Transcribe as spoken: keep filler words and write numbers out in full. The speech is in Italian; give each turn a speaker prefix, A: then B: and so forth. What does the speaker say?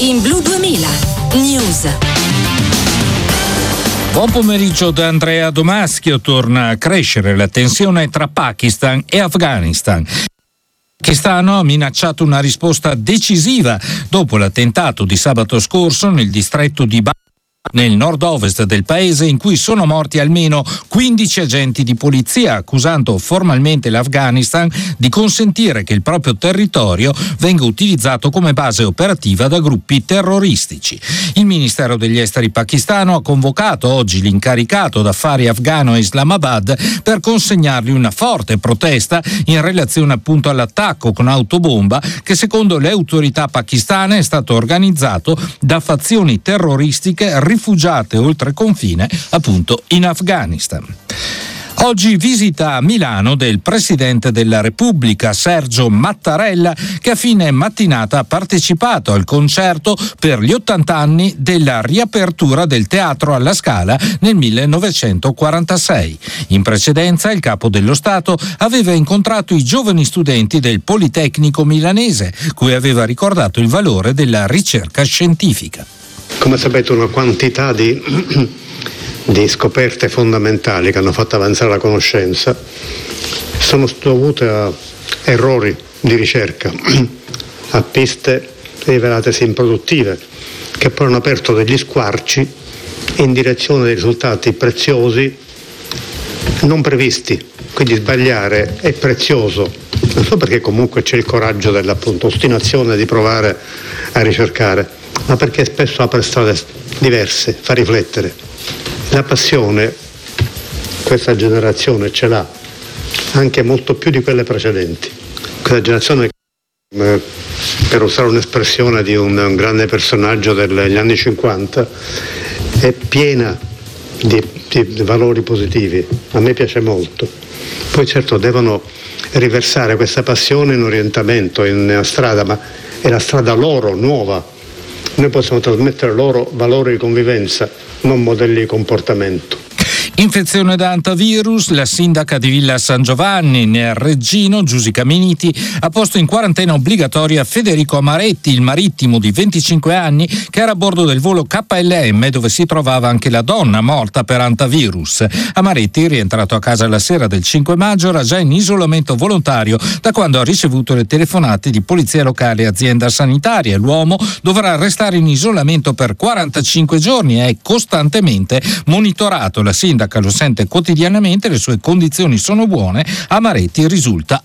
A: in Blu duemila News.
B: Buon pomeriggio da Andrea Domaschio. Torna a crescere la tensione tra Pakistan e Afghanistan. Il Pakistan ha minacciato una risposta decisiva dopo l'attentato di sabato scorso nel distretto di Ba, nel nord-ovest del paese, in cui sono morti almeno quindici agenti di polizia, accusando formalmente l'Afghanistan di consentire che il proprio territorio venga utilizzato come base operativa da gruppi terroristici. Il Ministero degli Esteri pakistano ha convocato oggi l'incaricato d'affari afghano a Islamabad per consegnargli una forte protesta in relazione appunto all'attacco con autobomba che, secondo le autorità pakistane, è stato organizzato da fazioni terroristiche rifugiate oltre confine appunto in Afghanistan. Oggi visita a Milano del Presidente della Repubblica Sergio Mattarella, che a fine mattinata ha partecipato al concerto per gli ottanta anni della riapertura del Teatro alla Scala nel millenovecentoquarantasei. In precedenza il Capo dello Stato aveva incontrato i giovani studenti del Politecnico milanese, cui aveva ricordato il valore della ricerca scientifica.
C: Come sapete, una quantità di, di scoperte fondamentali che hanno fatto avanzare la conoscenza sono dovute a errori di ricerca, a piste rivelatesi improduttive, che poi hanno aperto degli squarci in direzione dei risultati preziosi non previsti. Quindi sbagliare è prezioso, non solo perché comunque c'è il coraggio dell'appunto ostinazione di provare a ricercare, ma perché spesso apre strade diverse, fa riflettere. La passione questa generazione ce l'ha, anche molto più di quelle precedenti. Questa generazione, per usare un'espressione di un, un grande personaggio degli anni cinquanta, è piena di, di valori positivi. A me piace molto. Poi certo devono riversare questa passione in orientamento, in una strada, ma è la strada loro, nuova. Noi possiamo trasmettere loro valori di convivenza, non modelli di comportamento.
B: Infezione da antivirus, la sindaca di Villa San Giovanni nel Reggino, Giusica Miniti, ha posto in quarantena obbligatoria Federico Amaretti, il marittimo di venticinque anni che era a bordo del volo K L M, dove si trovava anche la donna morta per antivirus. Amaretti, rientrato a casa la sera del cinque maggio, era già in isolamento volontario da quando ha ricevuto le telefonate di polizia locale e azienda sanitaria. L'uomo dovrà restare in isolamento per quarantacinque giorni e è costantemente monitorato. La sindaca lo sente quotidianamente, le sue condizioni sono buone. Amaretti risulta